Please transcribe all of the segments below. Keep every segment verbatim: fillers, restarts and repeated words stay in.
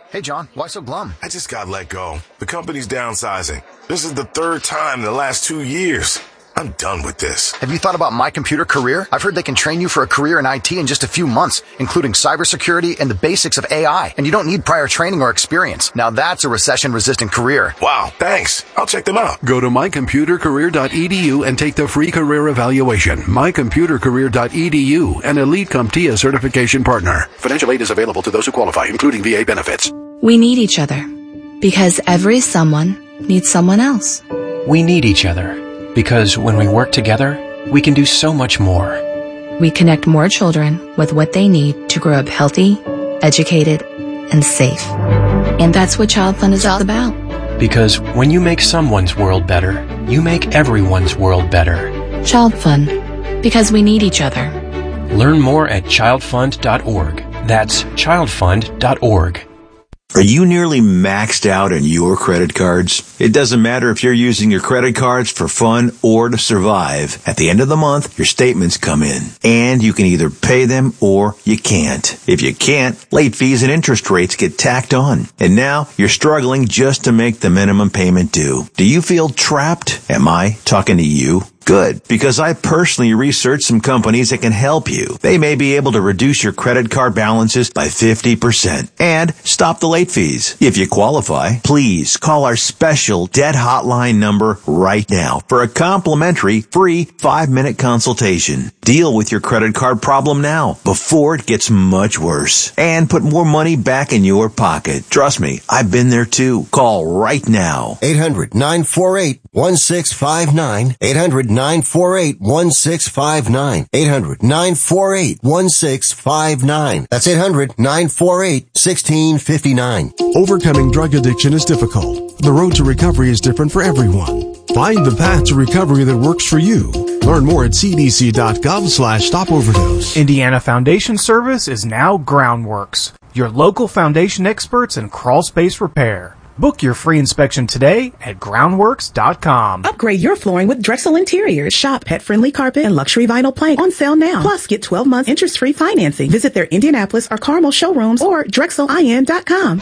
Hey, John, why so glum? I just got let go. The company's downsizing. This is the third time in the last two years. I'm done with this. Have you thought about My Computer Career? I've heard they can train you for a career in I T in just a few months, including cybersecurity and the basics of A I. And you don't need prior training or experience. Now that's a recession-resistant career. Wow, thanks. I'll check them out. Go to my computer career dot e d u and take the free career evaluation. my computer career dot e d u, an Elite CompTIA certification partner. Financial aid is available to those who qualify, including V A benefits. We need each other because every someone needs someone else. We need each other because when we work together, we can do so much more. We connect more children with what they need to grow up healthy, educated, and safe. And that's what Child Fund is all about. Because when you make someone's world better, you make everyone's world better. Child Fund, because we need each other. Learn more at child fund dot org. That's child fund dot org. Are you nearly maxed out on your credit cards? It doesn't matter if you're using your credit cards for fun or to survive. At the end of the month, your statements come in, and you can either pay them or you can't. If you can't, late fees and interest rates get tacked on. And now you're struggling just to make the minimum payment due. Do you feel trapped? Am I talking to you? Good, because I personally researched some companies that can help you. They may be able to reduce your credit card balances by fifty percent and stop the late fees. If you qualify, please call our special debt hotline number right now for a complimentary free five-minute consultation. Deal with your credit card problem now before it gets much worse and put more money back in your pocket. Trust me, I've been there too. Call right now. eight hundred nine four eight one six five nine. eight hundred nine four eight one six five nine. eight hundred nine four eight one six five nine. That's eight hundred nine four eight one six five nine. Overcoming drug addiction is difficult. The road to recovery is different for everyone. Find the path to recovery that works for you. Learn more at c d c dot gov slash stop overdose. Indiana Foundation Service is now Groundworks, your local foundation experts in crawl space repair. Book your free inspection today at groundworks dot com. Upgrade your flooring with Drexel Interiors. Shop pet-friendly carpet and luxury vinyl plank on sale now. Plus, get twelve months interest-free financing. Visit their Indianapolis or Carmel showrooms or drexel I N dot com.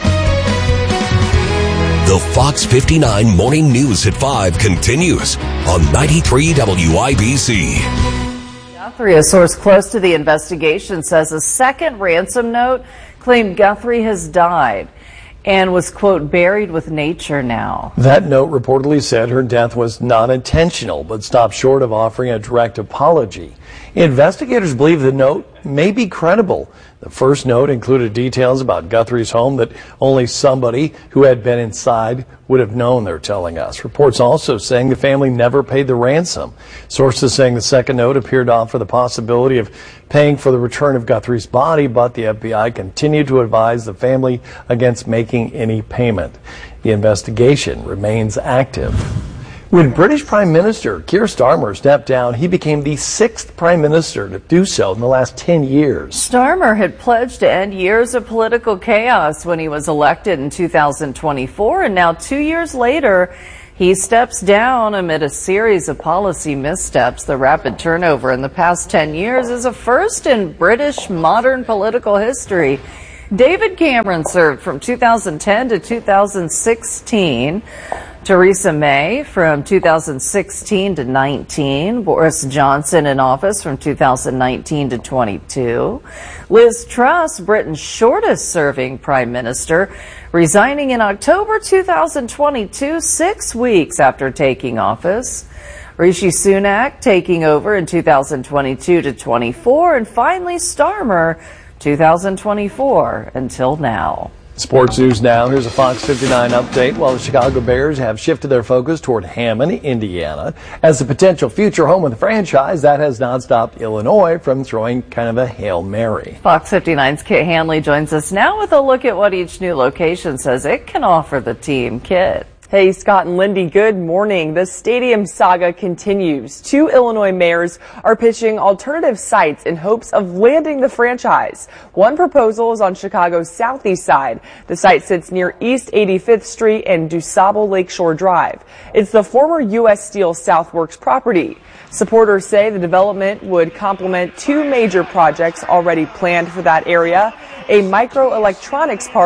The Fox fifty-nine Morning News at five continues on ninety-three W I B C. Guthrie, a source close to the investigation, says a second ransom note claimed Guthrie has died and was, quote, buried with nature now. That note reportedly said her death was not intentional, but stopped short of offering a direct apology. Investigators believe the note may be credible. The first note included details about Guthrie's home that only somebody who had been inside would have known, they're telling us. Reports also saying the family never paid the ransom. Sources saying the second note appeared to offer the possibility of paying for the return of Guthrie's body, but the F B I continued to advise the family against making any payment. The investigation remains active. When British Prime Minister Keir Starmer stepped down, he became the sixth Prime Minister to do so in the last ten years. Starmer had pledged to end years of political chaos when he was elected in two thousand twenty-four, and now two years later, he steps down amid a series of policy missteps. The rapid turnover in the past ten years is a first in British modern political history. David Cameron served from two thousand ten to two thousand sixteen. Theresa May from two thousand sixteen to nineteen. Boris Johnson in office from two thousand nineteen to twenty-two. Liz Truss, Britain's shortest serving prime minister, resigning in October two thousand twenty-two, six weeks after taking office. Rishi Sunak taking over in two thousand twenty-two to twenty-four. And finally Starmer, two thousand twenty-four until now. Sports news now. Here's a Fox fifty-nine update. While the Chicago Bears have shifted their focus toward Hammond, Indiana, as a potential future home of the franchise, that has not stopped Illinois from throwing kind of a Hail Mary. Fox fifty-nine's Kit Hanley joins us now with a look at what each new location says it can offer the team. Kit. Hey, Scott and Lindy, good morning. The stadium saga continues. Two Illinois mayors are pitching alternative sites in hopes of landing the franchise. One proposal is on Chicago's southeast side. The site sits near East eighty-fifth Street and DuSable Lakeshore Drive. It's the former U S Steel Southworks property. Supporters say the development would complement two major projects already planned for that area, a microelectronics park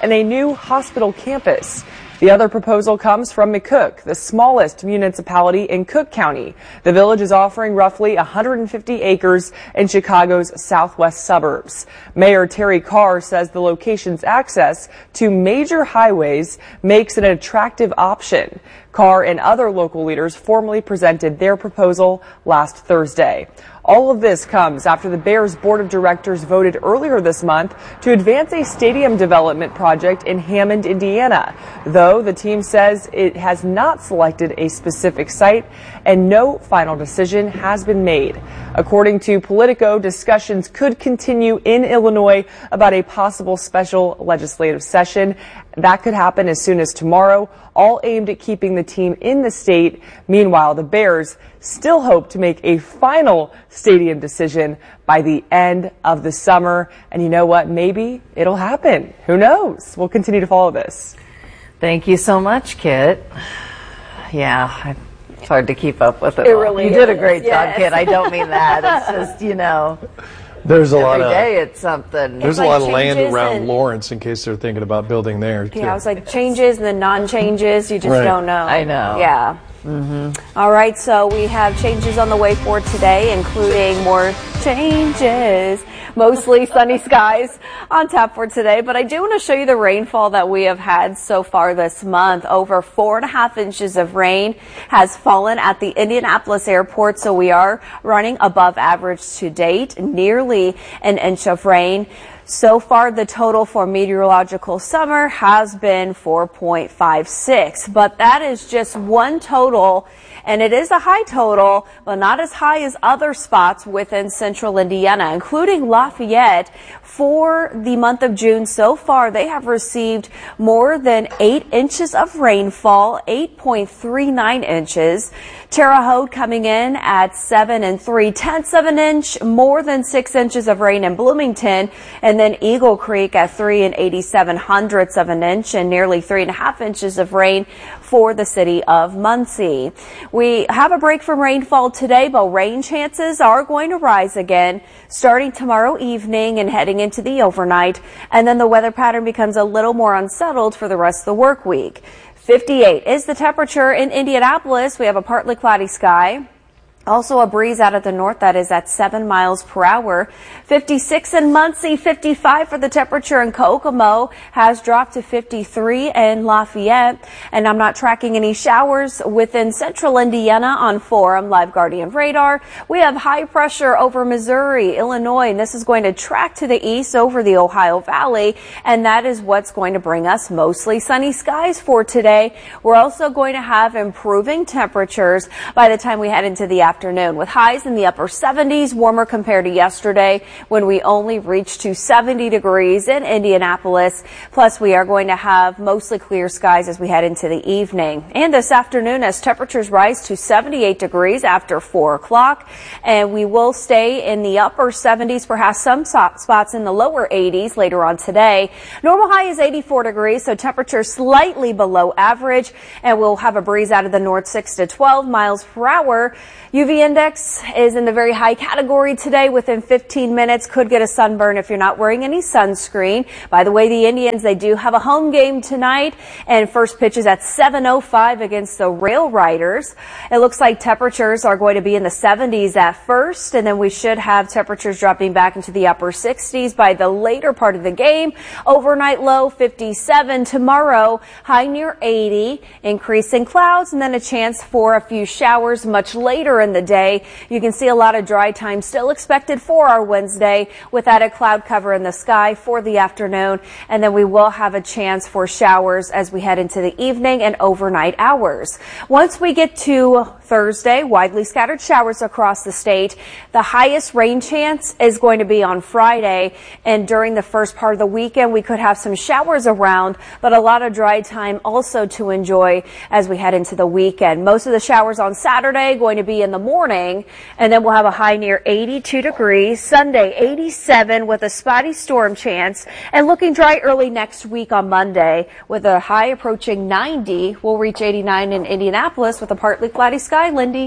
and a new hospital campus. The other proposal comes from McCook, the smallest municipality in Cook County. The village is offering roughly one hundred fifty acres in Chicago's southwest suburbs. Mayor Terry Carr says the location's access to major highways makes it an attractive option. Carr and other local leaders formally presented their proposal last Thursday. All of this comes after the Bears Board of Directors voted earlier this month to advance a stadium development project in Hammond, Indiana, though the team says it has not selected a specific site and no final decision has been made. According to Politico, discussions could continue in Illinois about a possible special legislative session. That could happen as soon as tomorrow, all aimed at keeping the team in the state. Meanwhile, the Bears still hope to make a final stadium decision by the end of the summer. And you know what? Maybe it'll happen. Who knows? We'll continue to follow this. Thank you so much, Kit. Yeah, it's hard to keep up with it. It all. really You is. did a great Yes. job, Kit. I don't mean that. It's just, you know, There's a every lot of day it's something. there's a like lot of land changes around and- Lawrence in case they're thinking about building there. too. Yeah, I was like changes and then non-changes. You just Right. don't know. I know. Yeah. Mm-hmm. All right, so we have changes on the way for today, including more changes. Mostly sunny skies on tap for today, but I do want to show you the rainfall that we have had so far this month. Over four and a half inches of rain has fallen at the Indianapolis airport, so we are running above average to date, nearly an inch of rain. So far, the total for meteorological summer has been four point five six, but that is just one total, and it is a high total, but not as high as other spots within central Indiana, including Lafayette. For the month of June so far, they have received more than eight inches of rainfall, eight point three nine inches. Terre Haute coming in at seven and three tenths of an inch, more than six inches of rain in Bloomington, and then Eagle Creek at three and eighty-seven hundredths of an inch, and nearly three and a half inches of rain for the city of Muncie. We have a break from rainfall today, but rain chances are going to rise again starting tomorrow evening and heading into the overnight, and then the weather pattern becomes a little more unsettled for the rest of the work week. fifty-eight is the temperature in Indianapolis. We have a partly cloudy sky. Also a breeze out of the north that is at seven miles per hour. fifty-six in Muncie, fifty-five for the temperature in Kokomo, has dropped to fifty-three in Lafayette. And I'm not tracking any showers within central Indiana on Forum Live Guardian radar. We have high pressure over Missouri, Illinois, and this is going to track to the east over the Ohio Valley. And that is what's going to bring us mostly sunny skies for today. We're also going to have improving temperatures by the time we head into the afternoon, with highs in the upper seventies, warmer compared to yesterday when we only reached to seventy degrees in Indianapolis. Plus, we are going to have mostly clear skies as we head into the evening. And this afternoon, as temperatures rise to seventy-eight degrees after four o'clock, and we will stay in the upper seventies, perhaps some spots in the lower eighties later on today. Normal high is eighty-four degrees, so temperature slightly below average, and we'll have a breeze out of the north six to twelve miles per hour. U V index is in the very high category today. Within fifteen minutes, could get a sunburn if you're not wearing any sunscreen. By the way, the Indians, they do have a home game tonight, and first pitch is at seven oh five against the Rail Riders. It looks like temperatures are going to be in the seventies at first, and then we should have temperatures dropping back into the upper sixties by the later part of the game. Overnight low fifty-seven tomorrow, high near eighty, increasing clouds, and then a chance for a few showers much later in the day. You can see a lot of dry time still expected for our Wednesday, with added cloud cover in the sky for the afternoon, and then we will have a chance for showers as we head into the evening and overnight hours. Once we get to Thursday, widely scattered showers across the state. The highest rain chance is going to be on Friday, and during the first part of the weekend we could have some showers around, but a lot of dry time also to enjoy as we head into the weekend. Most of the showers on Saturday going to be in the morning, and then we'll have a high near eighty-two degrees. Sunday, eighty-seven with a spotty storm chance, and looking dry early next week on Monday with a high approaching ninety. We'll reach eighty-nine in Indianapolis with a partly cloudy sky. Lindy.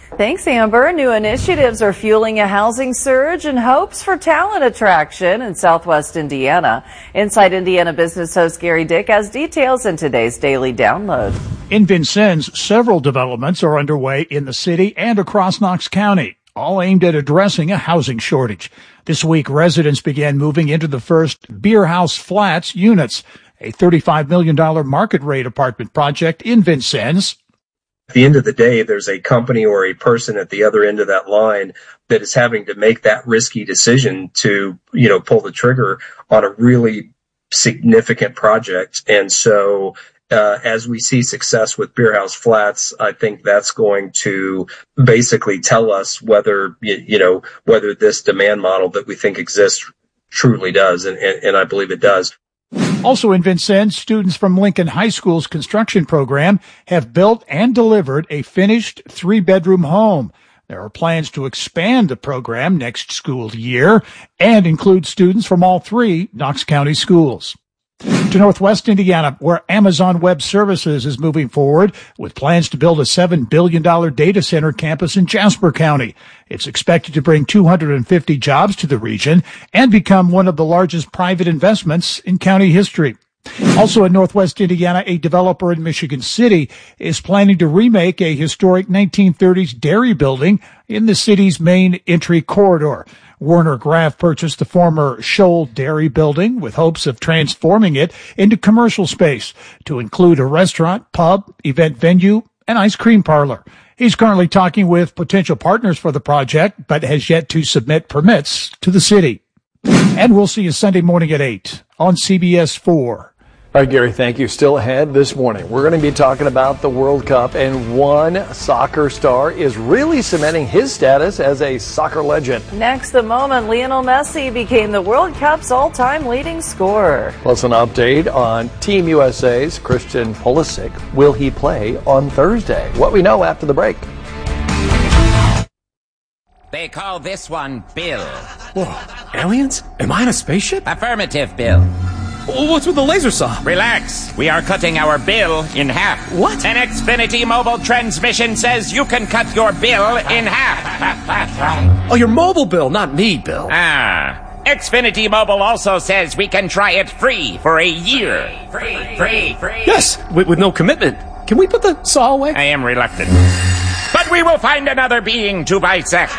Thanks, Amber. New initiatives are fueling a housing surge and hopes for talent attraction in Southwest Indiana. Inside Indiana Business host Gary Dick has details in today's Daily Download. In Vincennes, several developments are underway in the city and across Knox County, all aimed at addressing a housing shortage. This week, residents began moving into the first Beer House Flats units, a thirty-five million dollars market rate apartment project in Vincennes. At the end of the day, there's a company or a person at the other end of that line that is having to make that risky decision to, you know, pull the trigger on a really significant project. And so, uh, as we see success with Beer House Flats, I think that's going to basically tell us whether, you, you know, whether this demand model that we think exists truly does. And, and, and I believe it does. Also in Vincennes, students from Lincoln High School's construction program have built and delivered a finished three-bedroom home. There are plans to expand the program next school year and include students from all three Knox County schools. To Northwest Indiana, where Amazon Web Services is moving forward with plans to build a seven billion dollars data center campus in Jasper County. It's expected to bring two hundred fifty jobs to the region and become one of the largest private investments in county history. Also in Northwest Indiana, a developer in Michigan City is planning to remake a historic nineteen thirties dairy building in the city's main entry corridor. Werner Graff purchased the former Shoal Dairy building with hopes of transforming it into commercial space to include a restaurant, pub, event venue, and ice cream parlor. He's currently talking with potential partners for the project, but has yet to submit permits to the city. And we'll see you Sunday morning at eight on C B S four. All right, Gary, thank you. Still ahead this morning, we're going to be talking about the World Cup, and one soccer star is really cementing his status as a soccer legend. Next, the moment Lionel Messi became the World Cup's all-time leading scorer. Plus an update on Team U S A's Christian Pulisic. Will he play on Thursday? What we know after the break. They call this one Bill. Whoa, aliens? Am I in a spaceship? Affirmative, Bill. What's with the laser saw? Relax. We are cutting our bill in half. What? An Xfinity mobile transmission says you can cut your bill in half. Oh, your mobile bill, not me, Bill. Ah. Xfinity Mobile also says we can try it free for a year. Free, free, free. Yes, with, with no commitment. Can we put the saw away? I am reluctant. But we will find another being to bisect.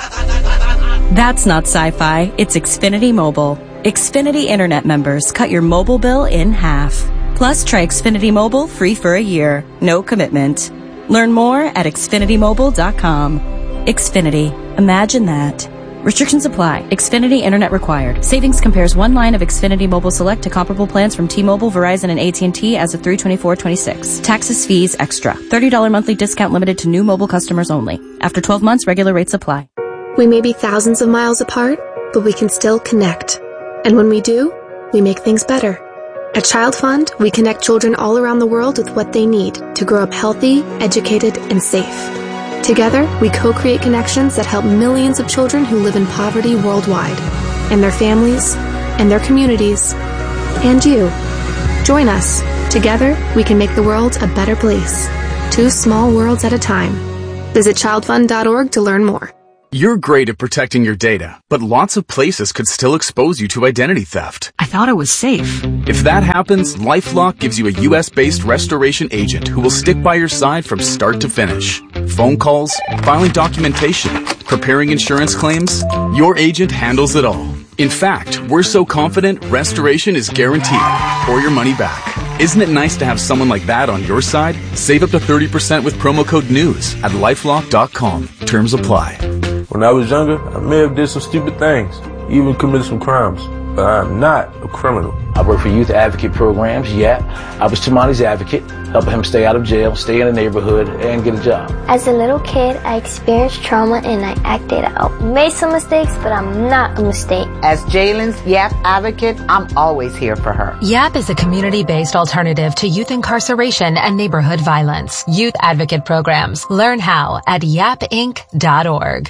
That's not sci-fi. It's Xfinity Mobile. Xfinity Internet members cut your mobile bill in half. Plus, try Xfinity Mobile free for a year. No commitment. Learn more at Xfinity Mobile dot com. Xfinity. Imagine that. Restrictions apply. Xfinity Internet required. Savings compares one line of Xfinity Mobile Select to comparable plans from T-Mobile, Verizon, and A T and T as of three twenty-four twenty-six. Taxes, fees, extra. thirty dollars monthly discount limited to new mobile customers only. After twelve months, regular rates apply. We may be thousands of miles apart, but we can still connect. And when we do, we make things better. At Child Fund, we connect children all around the world with what they need to grow up healthy, educated, and safe. Together, we co-create connections that help millions of children who live in poverty worldwide, and their families, and their communities, and you. Join us. Together, we can make the world a better place. Two small worlds at a time. Visit child fund dot org to learn more. You're great at protecting your data, but lots of places could still expose you to identity theft. I thought it was safe. If that happens, LifeLock gives you a U S-based restoration agent who will stick by your side from start to finish. Phone calls, filing documentation, preparing insurance claims, your agent handles it all. In fact, we're so confident restoration is guaranteed or your money back. Isn't it nice to have someone like that on your side? Save up to thirty percent with promo code NEWS at lifelock dot com. Terms apply. When I was younger, I may have did some stupid things, even committed some crimes, but I'm not a criminal. I work for youth advocate programs, yeah. I was Tamani's advocate, helping him stay out of jail, stay in the neighborhood, and get a job. As a little kid, I experienced trauma and I acted out. Made some mistakes, but I'm not a mistake. As Jalen's YAP advocate, I'm always here for her. YAP is a community-based alternative to youth incarceration and neighborhood violence. Youth advocate programs. Learn how at yap inc dot org.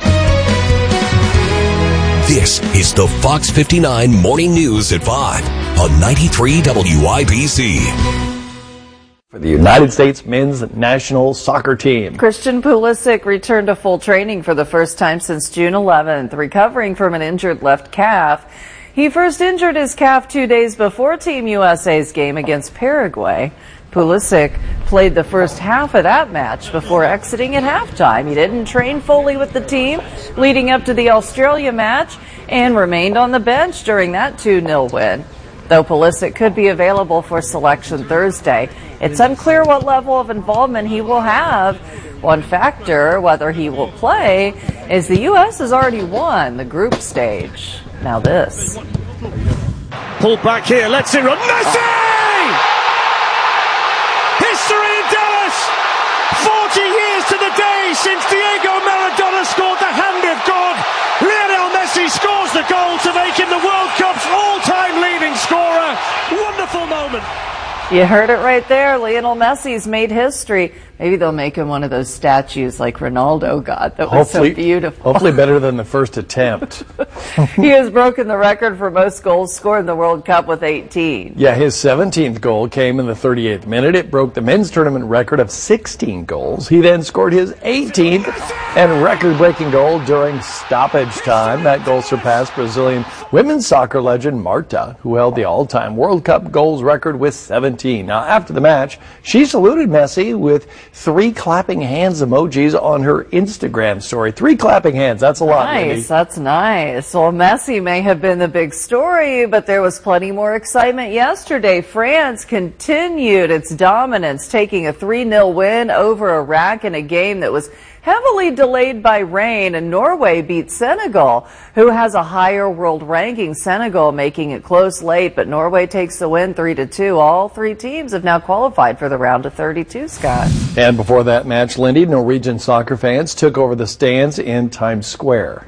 This is the Fox fifty-nine Morning News at five on ninety-three W I B C. For the United States men's national soccer team. Christian Pulisic returned to full training for the first time since June eleventh, recovering from an injured left calf. He first injured his calf two days before Team U S A's game against Paraguay. Pulisic played the first half of that match before exiting at halftime. He didn't train fully with the team leading up to the Australia match and remained on the bench during that two nil win. Though Pulisic could be available for selection Thursday, it's unclear what level of involvement he will have. One factor, whether he will play, is the U S has already won the group stage. Now this. Pulled back here, lets it run. Messi! History in Dallas! forty years to the day since Diego Maradona scored the hand of God. Lionel Messi scores the goal to make him the World Cup's all-time leading scorer. Wonderful moment. You heard it right there. Lionel Messi's made history. Maybe they'll make him one of those statues like Ronaldo got. That was hopefully, so beautiful. Hopefully better than the first attempt. He has broken the record for most goals scored in the World Cup with eighteen. Yeah, his seventeenth goal came in the thirty-eighth minute. It broke the men's tournament record of sixteen goals. He then scored his eighteenth and record-breaking goal during stoppage time. That goal surpassed Brazilian women's soccer legend Marta, who held the all-time World Cup goals record with seventeen. Now, after the match, she saluted Messi with three clapping hands emojis on her Instagram story. Three clapping hands, that's a lot. Nice, Mindy. That's nice. Well, Messi may have been the big story, but there was plenty more excitement yesterday. France continued its dominance, taking a three nil win over Iraq in a game that was heavily delayed by rain, and Norway beat Senegal, who has a higher world ranking. Senegal making it close late, but Norway takes the win three to two. All three teams have now qualified for the round of thirty-two, Scott. And before that match, Lindy, Norwegian soccer fans took over the stands in Times Square.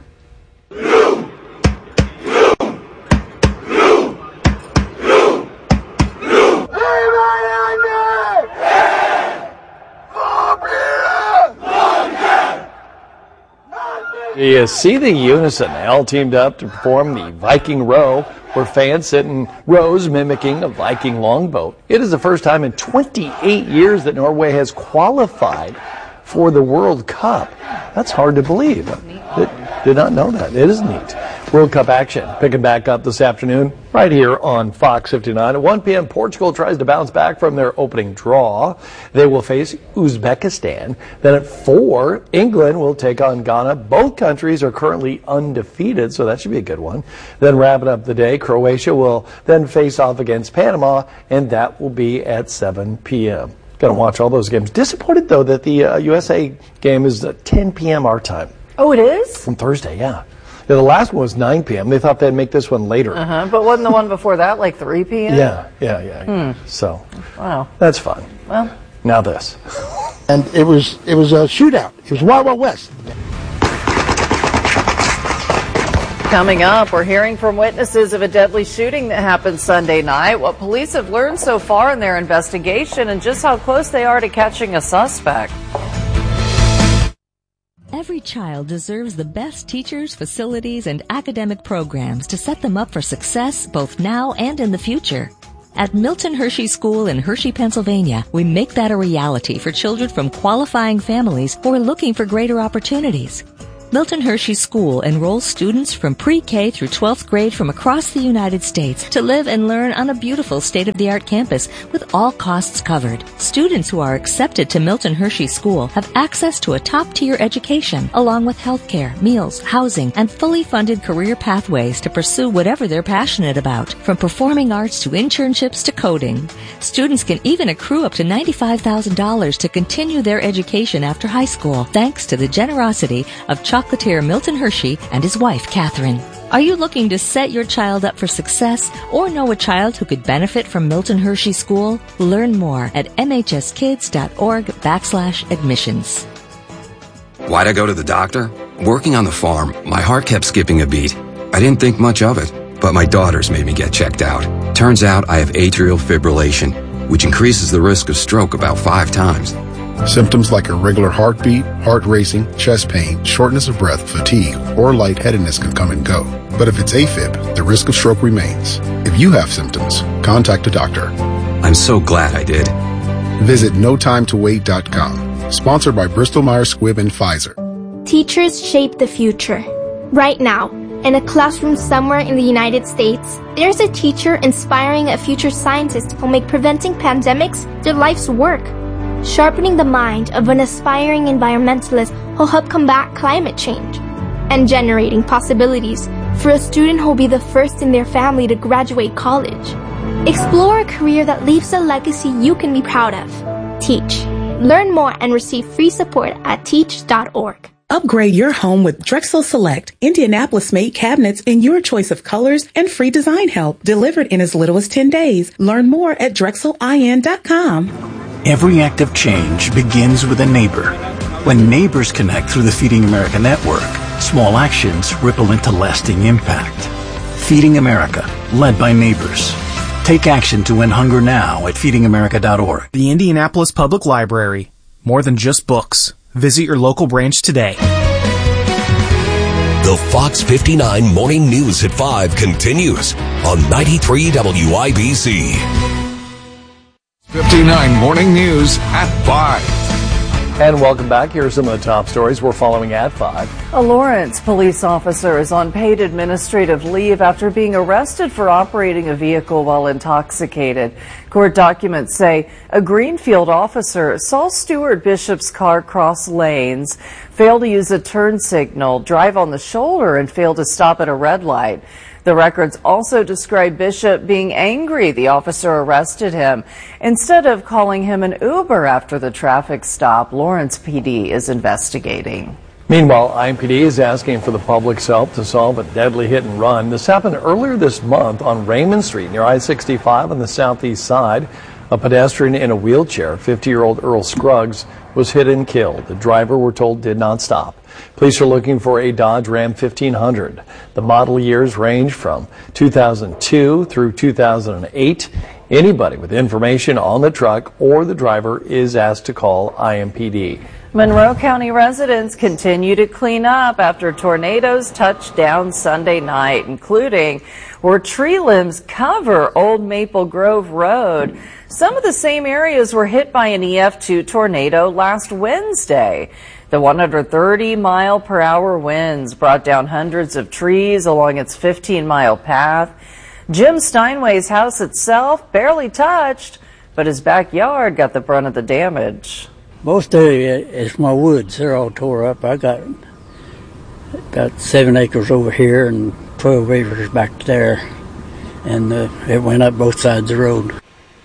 You see the unison. They all teamed up to perform the Viking Row, where fans sit in rows mimicking a Viking longboat. It is the first time in twenty-eight years that Norway has qualified for the World Cup. That's hard to believe. I did not know that. It is neat. World Cup action picking back up this afternoon right here on Fox fifty-nine. At one p.m., Portugal tries to bounce back from their opening draw. They will face Uzbekistan. Then at four, England will take on Ghana. Both countries are currently undefeated, so that should be a good one. Then wrapping up the day, Croatia will then face off against Panama, and that will be at seven p.m. Going to watch all those games. Disappointed, though, that the uh, U S A game is at ten p.m. our time. Oh, it is? From Thursday, yeah. Yeah, the last one was nine p.m. They thought they'd make this one later. Uh-huh. But wasn't the one before that like three p.m.? Yeah, yeah, yeah. yeah. Hmm. So, wow, that's fun. Well, now this. And it was it was a shootout. It was Wild Wild West. Coming up, we're hearing from witnesses of a deadly shooting that happened Sunday night, what police have learned so far in their investigation, and just how close they are to catching a suspect. Every child deserves the best teachers, facilities, and academic programs to set them up for success both now and in the future. At Milton Hershey School in Hershey, Pennsylvania, we make that a reality for children from qualifying families who are looking for greater opportunities. Milton Hershey School enrolls students from pre-K through twelfth grade from across the United States to live and learn on a beautiful state-of-the-art campus with all costs covered. Students who are accepted to Milton Hershey School have access to a top-tier education, along with health care, meals, housing, and fully funded career pathways to pursue whatever they're passionate about, from performing arts to internships to coding. Students can even accrue up to ninety-five thousand dollars to continue their education after high school, thanks to the generosity of chocolatier Milton Hershey and his wife, Catherine. Are you looking to set your child up for success or know a child who could benefit from Milton Hershey School? Learn more at mhskids.org backslash admissions. Why'd I go to the doctor? Working on the farm, my heart kept skipping a beat. I didn't think much of it, but my daughters made me get checked out. Turns out I have atrial fibrillation, which increases the risk of stroke about five times. Symptoms like irregular heartbeat, heart racing, chest pain, shortness of breath, fatigue, or lightheadedness can come and go. But if it's AFib, the risk of stroke remains. If you have symptoms, contact a doctor. I'm so glad I did. Visit no time to wait dot com. Sponsored by Bristol Myers Squibb and Pfizer. Teachers shape the future. Right now, in a classroom somewhere in the United States, there's a teacher inspiring a future scientist who'll make preventing pandemics their life's work. Sharpening the mind of an aspiring environmentalist who'll help combat climate change. And generating possibilities for a student who'll be the first in their family to graduate college. Explore a career that leaves a legacy you can be proud of. Teach. Learn more and receive free support at teach dot org. Upgrade your home with Drexel Select, Indianapolis-made cabinets in your choice of colors and free design help, delivered in as little as ten days. Learn more at drexel I N dot com. Every act of change begins with a neighbor. When neighbors connect through the Feeding America network, small actions ripple into lasting impact. Feeding America, led by neighbors. Take action to end hunger now at feeding america dot org. The Indianapolis Public Library. More than just books. Visit your local branch today. The Fox fifty-nine Morning News at five continues on ninety-three W I B C. fifty-nine Morning News at five. And welcome back. Here are some of the top stories we're following at five. A Lawrence police officer is on paid administrative leave after being arrested for operating a vehicle while intoxicated. Court documents say a Greenfield officer saw Stuart Bishop's car cross lanes, fail to use a turn signal, drive on the shoulder, and fail to stop at a red light. The records also describe Bishop being angry the officer arrested him. Instead of calling him an Uber after the traffic stop, Lawrence P D is investigating. Meanwhile, I M P D is asking for the public's help to solve a deadly hit and run. This happened earlier this month on Raymond Street near I sixty-five on the southeast side. A pedestrian in a wheelchair, fifty-year-old Earl Scruggs, was hit and killed. The driver, we're told, did not stop. Police are looking for a Dodge Ram fifteen hundred. The model years range from two thousand two through two thousand eight. Anybody with information on the truck or the driver is asked to call I M P D. Monroe County residents continue to clean up after tornadoes touched down Sunday night, including where tree limbs cover Old Maple Grove Road. Some of the same areas were hit by an E F two tornado last Wednesday. The one hundred thirty mile per hour winds brought down hundreds of trees along its fifteen mile path. Jim Steinway's house itself barely touched, but his backyard got the brunt of the damage. Most of it is my woods. They're all tore up. I got got seven acres over here and twelve acres back there, and uh, it went up both sides of the road.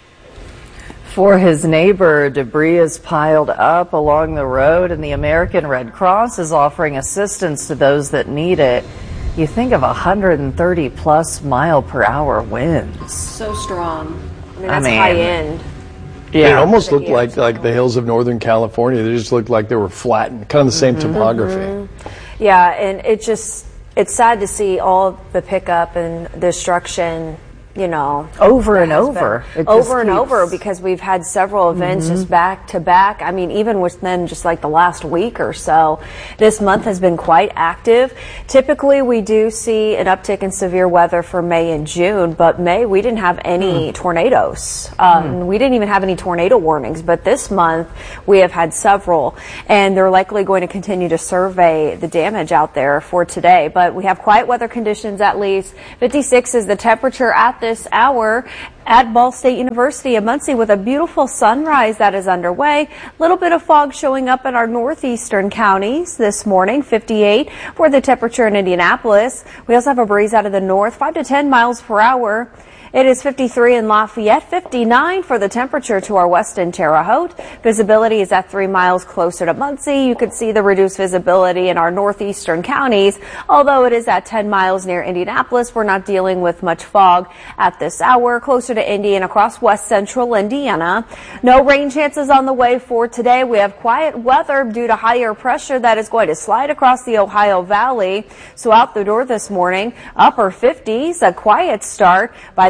For his neighbor, debris is piled up along the road, and the American Red Cross is offering assistance to those that need it. You think of one hundred thirty plus mile per hour winds. So strong. I mean, I that's mean, high end. Yeah. It almost looked like like the hills of Northern California. They just looked like they were flattened, kind of the same Mm-hmm. topography. Mm-hmm. Yeah, and it just, it's sad to see all the pickup and destruction, you know. Over and over. It just Over and keeps- over, because we've had several events Mhm. just back to back. I mean, even within just like the last week or so, this month has been quite active. Typically, we do see an uptick in severe weather for May and June, but May, we didn't have any tornadoes. Um, We didn't even have any tornado warnings, but this month we have had several, and they're likely going to continue to survey the damage out there for today. But we have quiet weather conditions at least. fifty-six is the temperature at this hour at Ball State University of Muncie, with a beautiful sunrise that is underway. A little bit of fog showing up in our northeastern counties this morning. fifty-eight for the temperature in Indianapolis. We also have a breeze out of the north, five to ten miles per hour. It is fifty-three in Lafayette, fifty-nine for the temperature to our west in Terre Haute. Visibility is at three miles closer to Muncie. You can see the reduced visibility in our northeastern counties. Although it is at ten miles near Indianapolis, we're not dealing with much fog at this hour. Closer to Indy and across west central Indiana. No rain chances on the way for today. We have quiet weather due to higher pressure that is going to slide across the Ohio Valley. So out the door this morning, upper fifties, a quiet start. By the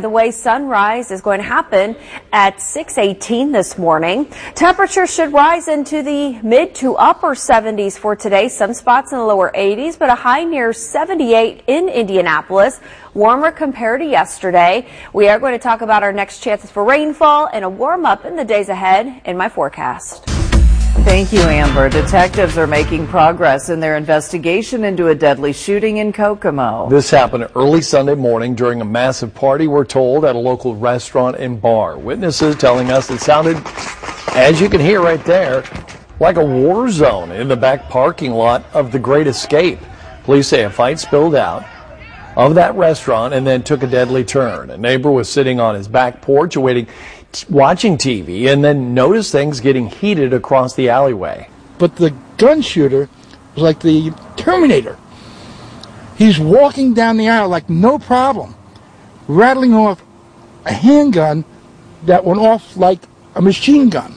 the way, sunrise is going to happen at six eighteen this morning. Temperatures should rise into the mid to upper seventies for today. Some spots in the lower eighties, but a high near seventy-eight in Indianapolis. Warmer compared to yesterday. We are going to talk about our next chances for rainfall and a warm up in the days ahead in my forecast. Thank you, Amber. Detectives are making progress in their investigation into a deadly shooting in Kokomo. This happened early Sunday morning during a massive party, we're told, at a local restaurant and bar. Witnesses telling us it sounded, as you can hear right there, like a war zone in the back parking lot of The Great Escape. Police say a fight spilled out of that restaurant and then took a deadly turn. A neighbor was sitting on his back porch awaiting watching T V and then noticed things getting heated across the alleyway. But the gun shooter was like the Terminator. He's walking down the aisle like no problem, rattling off a handgun that went off like a machine gun.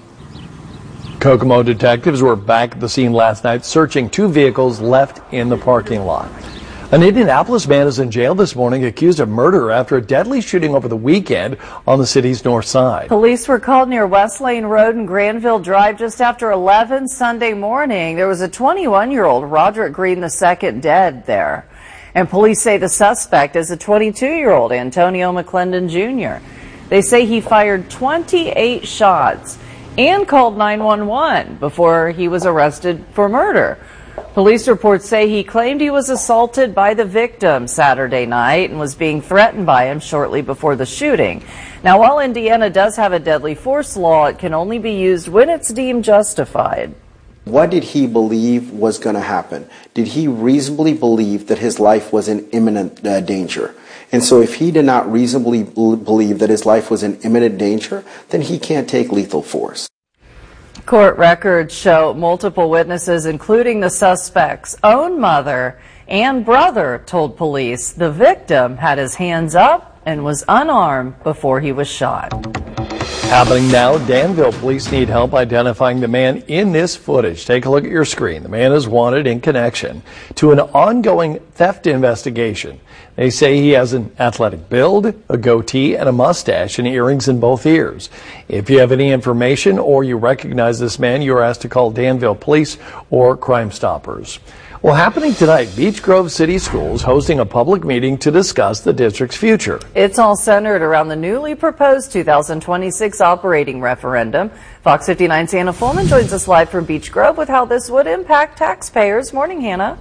Kokomo detectives were back at the scene last night searching two vehicles left in the parking lot. An Indianapolis man is in jail this morning accused of murder after a deadly shooting over the weekend on the city's north side. Police were called near West Lane Road and Granville Drive just after eleven Sunday morning. There was a twenty-one-year-old Roderick Green the second dead there. And police say the suspect is a twenty-two-year-old Antonio McClendon Junior They say he fired twenty-eight shots and called nine one one before he was arrested for murder. Police reports say he claimed he was assaulted by the victim Saturday night and was being threatened by him shortly before the shooting. Now, while Indiana does have a deadly force law, it can only be used when it's deemed justified. What did he believe was going to happen? Did he reasonably believe that his life was in imminent uh, danger? And so if he did not reasonably believe that his life was in imminent danger, then he can't take lethal force. Court records show multiple witnesses, including the suspect's own mother and brother, told police the victim had his hands up and was unarmed before he was shot. Happening now, Danville police need help identifying the man in this footage. Take a look at your screen. The man is wanted in connection to an ongoing theft investigation. They say he has an athletic build, a goatee, and a mustache, and earrings in both ears. If you have any information or you recognize this man, you are asked to call Danville Police or Crime Stoppers. Well, happening tonight, Beech Grove City Schools hosting a public meeting to discuss the district's future. It's all centered around the newly proposed two thousand twenty-six operating referendum. Fox fifty-nine's Hannah Fullman joins us live from Beech Grove with how this would impact taxpayers. Morning, Hannah.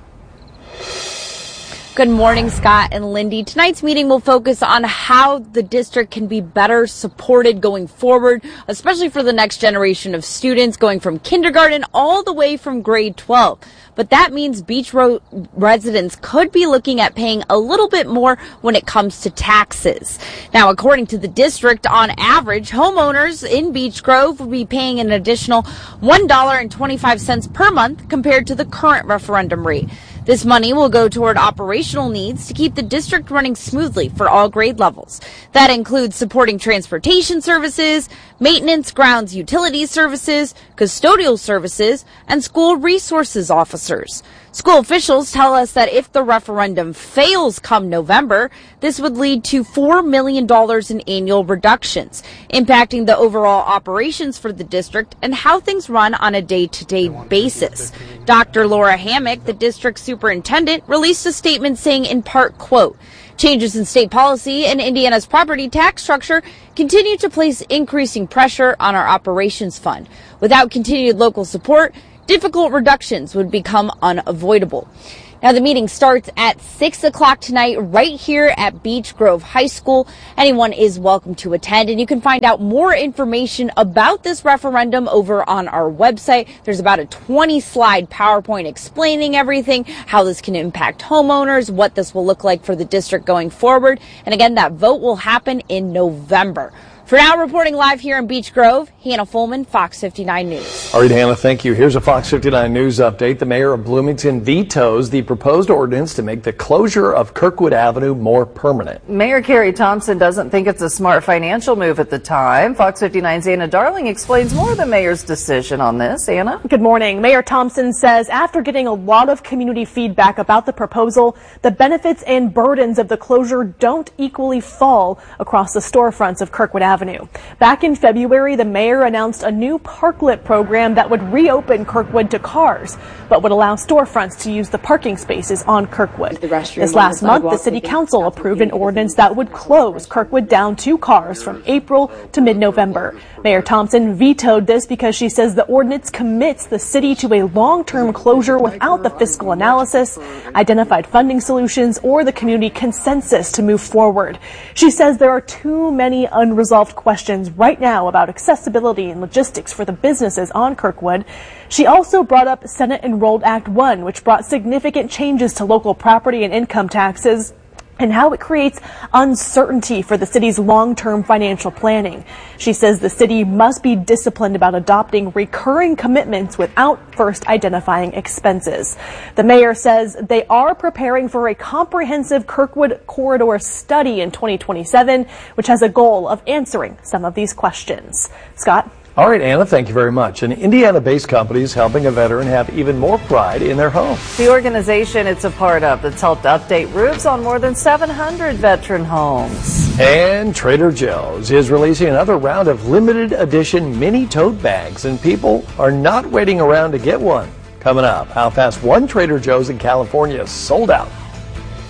Good morning, Scott and Lindy. Tonight's meeting will focus on how the district can be better supported going forward, especially for the next generation of students going from kindergarten all the way from grade twelve. But that means Beech Grove residents could be looking at paying a little bit more when it comes to taxes. Now, according to the district, on average, homeowners in Beech Grove will be paying an additional one dollar and twenty-five cents per month compared to the current referendum rate. This money will go toward operational needs to keep the district running smoothly for all grade levels. That includes supporting transportation services, maintenance, grounds, utilities services, custodial services, and school resources officers. School officials tell us that if the referendum fails come November, this would lead to four million dollars in annual reductions, impacting the overall operations for the district and how things run on a day-to-day basis. Doctor Laura Hammock, the district superintendent, released a statement saying in part, quote, changes in state policy and Indiana's property tax structure continue to place increasing pressure on our operations fund. Without continued local support, difficult reductions would become unavoidable. Now, the meeting starts at six o'clock tonight right here at Beech Grove High School. Anyone is welcome to attend, and you can find out more information about this referendum over on our website. There's about a twenty slide PowerPoint explaining everything, how this can impact homeowners, what this will look like for the district going forward. And again, that vote will happen in November. For now, reporting live here in Beech Grove, Hannah Fulman, Fox fifty-nine News. All right, Hannah, thank you. Here's a Fox fifty-nine News update. The mayor of Bloomington vetoes the proposed ordinance to make the closure of Kirkwood Avenue more permanent. Mayor Carrie Thompson doesn't think it's a smart financial move at the time. Fox fifty-nine's Anna Darling explains more of the mayor's decision on this. Anna? Good morning. Mayor Thompson says after getting a lot of community feedback about the proposal, the benefits and burdens of the closure don't equally fall across the storefronts of Kirkwood Avenue. Back in February, the mayor announced a new parklet program that would reopen Kirkwood to cars, but would allow storefronts to use the parking spaces on Kirkwood. This last month, the city council approved an ordinance that would close Kirkwood down to cars from April to mid-November. Mayor Thompson vetoed this because she says the ordinance commits the city to a long-term closure without the fiscal analysis, identified funding solutions, or the community consensus to move forward. She says there are too many unresolved questions right now about accessibility and logistics for the businesses on Kirkwood. She also brought up Senate Enrolled Act one, which brought significant changes to local property and income taxes, and how it creates uncertainty for the city's long-term financial planning. She says the city must be disciplined about adopting recurring commitments without first identifying expenses. The mayor says they are preparing for a comprehensive Kirkwood corridor study in twenty twenty-seven, which has a goal of answering some of these questions. Scott? All right, Anna, thank you very much. An Indiana-based company is helping a veteran have even more pride in their home. The organization it's a part of that's helped update roofs on more than seven hundred veteran homes. And Trader Joe's is releasing another round of limited edition mini tote bags, and people are not waiting around to get one. Coming up, how fast one Trader Joe's in California sold out.